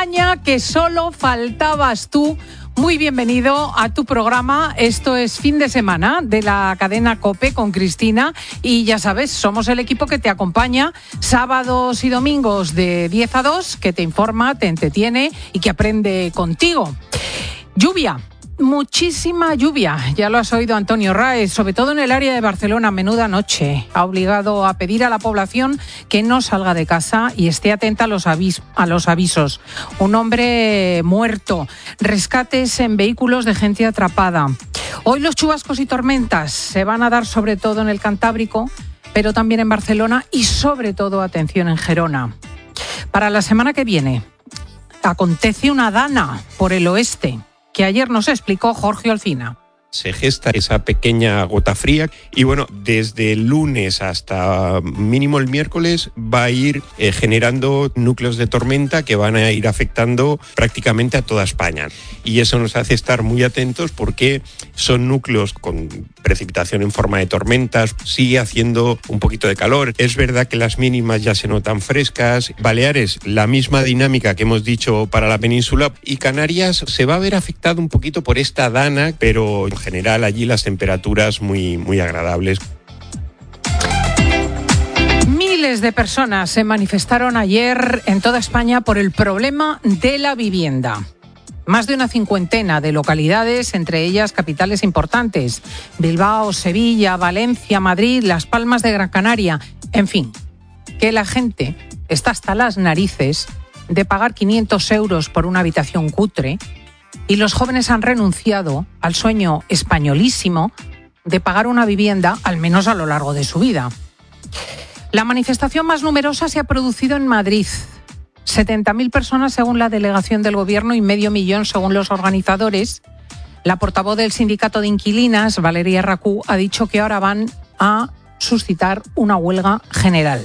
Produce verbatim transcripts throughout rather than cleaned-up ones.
acompaña, que solo faltabas tú. Muy bienvenido a tu programa. Esto es Fin de Semana de la cadena COPE con Cristina. Y ya sabes, somos el equipo que te acompaña sábados y domingos de diez a dos, que te informa, te entretiene y que aprende contigo. Lluvia. Muchísima lluvia, ya lo has oído Antonio Raez, sobre todo en el área de Barcelona. Menuda noche. Ha obligado a pedir a la población que no salga de casa y esté atenta a los, avis- a los avisos. Un hombre muerto, rescates en vehículos de gente atrapada. Hoy los chubascos y tormentas se van a dar sobre todo en el Cantábrico, pero también en Barcelona y sobre todo, atención, en Gerona. Para la semana que viene acontece una dana por el oeste, que ayer nos explicó Jorge Olcina. Se gesta esa pequeña gota fría y bueno, desde el lunes hasta mínimo el miércoles va a ir eh, generando núcleos de tormenta que van a ir afectando prácticamente a toda España. Y eso nos hace estar muy atentos porque son núcleos con precipitación en forma de tormentas, sigue haciendo un poquito de calor. Es verdad que las mínimas ya se notan frescas. Baleares, la misma dinámica que hemos dicho para la península, y Canarias se va a ver afectado un poquito por esta dana, pero en general allí las temperaturas muy, muy agradables. Miles de personas se manifestaron ayer en toda España por el problema de la vivienda. Más de una cincuentena de localidades, entre ellas capitales importantes: Bilbao, Sevilla, Valencia, Madrid, Las Palmas de Gran Canaria. En fin, que la gente está hasta las narices de pagar quinientos euros por una habitación cutre, y los jóvenes han renunciado al sueño españolísimo de pagar una vivienda, al menos a lo largo de su vida. La manifestación más numerosa se ha producido en Madrid. setenta mil personas según la delegación del Gobierno y medio millón según los organizadores. La portavoz del sindicato de inquilinas, Valeria Racú, ha dicho que ahora van a suscitar una huelga general.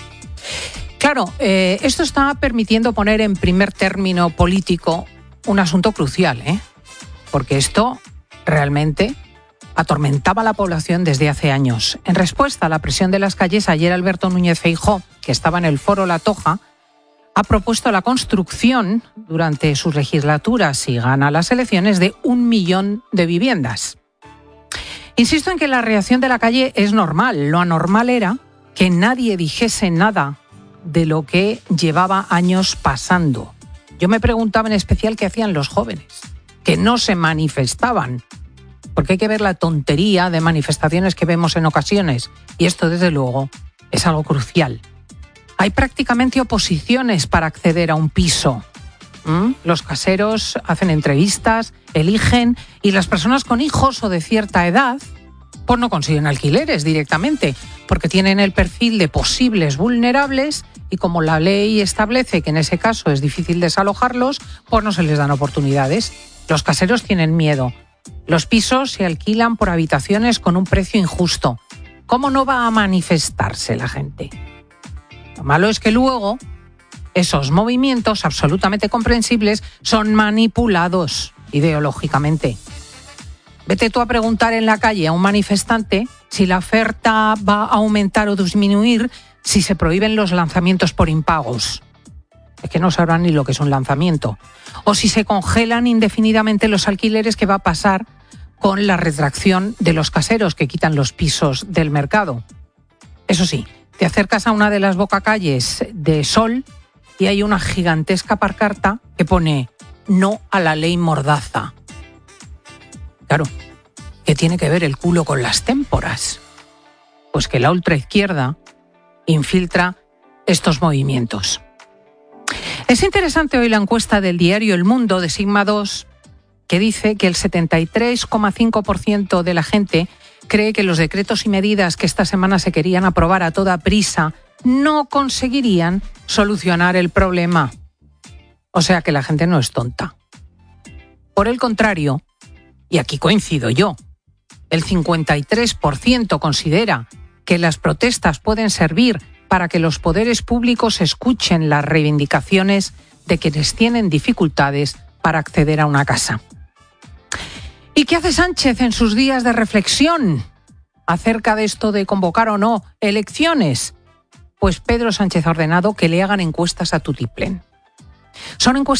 Claro, eh, esto está permitiendo poner en primer término político un asunto crucial, ¿eh? Porque esto realmente atormentaba a la población desde hace años. En respuesta a la presión de las calles, ayer Alberto Núñez Feijóo, que estaba en el foro La Toja, ha propuesto la construcción durante su legislatura, si gana las elecciones, de un millón de viviendas. Insisto en que la reacción de la calle es normal. Lo anormal era que nadie dijese nada de lo que llevaba años pasando. Yo me preguntaba en especial qué hacían los jóvenes, que no se manifestaban, porque hay que ver la tontería de manifestaciones que vemos en ocasiones, y esto desde luego es algo crucial. Hay prácticamente oposiciones para acceder a un piso. ¿Mm? Los caseros hacen entrevistas, eligen, y las personas con hijos o de cierta edad pues no consiguen alquileres directamente, porque tienen el perfil de posibles vulnerables, y como la ley establece que en ese caso es difícil desalojarlos, pues no se les dan oportunidades. Los caseros tienen miedo. Los pisos se alquilan por habitaciones con un precio injusto. ¿Cómo no va a manifestarse la gente? Lo malo es que luego esos movimientos absolutamente comprensibles son manipulados ideológicamente. Vete tú a preguntar en la calle a un manifestante si la oferta va a aumentar o disminuir si se prohíben los lanzamientos por impagos. Es que no sabrán ni lo que es un lanzamiento. O si se congelan indefinidamente los alquileres, ¿qué va a pasar con la retracción de los caseros que quitan los pisos del mercado? Eso sí, te acercas a una de las bocacalles de Sol y hay una gigantesca pancarta que pone "No a la ley Mordaza". Claro, ¿qué tiene que ver el culo con las témporas? Pues que la ultraizquierda infiltra estos movimientos. Es interesante hoy la encuesta del diario El Mundo de Sigma dos, que dice que el setenta y tres coma cinco por ciento de la gente cree que los decretos y medidas que esta semana se querían aprobar a toda prisa no conseguirían solucionar el problema. O sea que la gente no es tonta. Por el contrario, y aquí coincido yo, el cincuenta y tres por ciento considera que las protestas pueden servir para que los poderes públicos escuchen las reivindicaciones de quienes tienen dificultades para acceder a una casa. ¿Y qué hace Sánchez en sus días de reflexión acerca de esto de convocar o no elecciones? Pues Pedro Sánchez ha ordenado que le hagan encuestas a tutiplén. Son encuestas